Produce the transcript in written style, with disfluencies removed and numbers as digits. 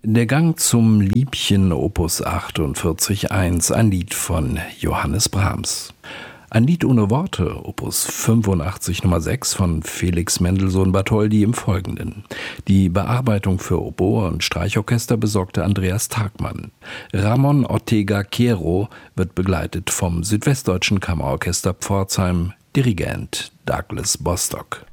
Der Gang zum Liebchen Opus 48.1, ein Lied von Johannes Brahms. Ein Lied ohne Worte, Opus 85 Nummer 6 von Felix Mendelssohn Bartholdy im Folgenden. Die Bearbeitung für Oboe und Streichorchester besorgte Andreas Tagmann. Ramon Ortega Quiero wird begleitet vom Südwestdeutschen Kammerorchester Pforzheim, Dirigent Douglas Bostock.